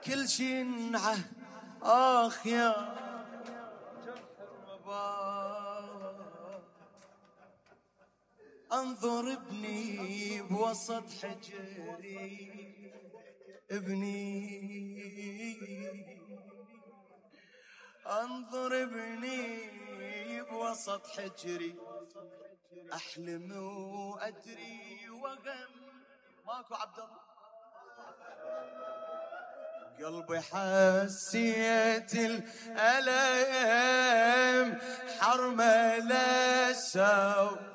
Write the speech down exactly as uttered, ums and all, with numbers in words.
كل شي نعه آخ يا جرح الرباط. انظر ابني بوسط حجري، ابني انظر ابني بوسط حجري، احلم وادري وغم. ماكو عبد الله. قلبي حسيت الالم حرمه للسو